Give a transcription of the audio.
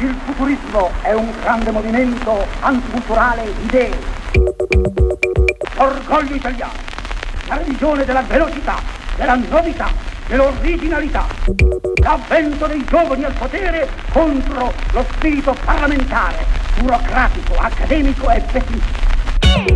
Il futurismo è un grande movimento anticulturale di idee. Orgoglio italiano, la religione della velocità, della novità, dell'originalità. L'avvento dei giovani al potere contro lo spirito parlamentare, burocratico, accademico e pessimista.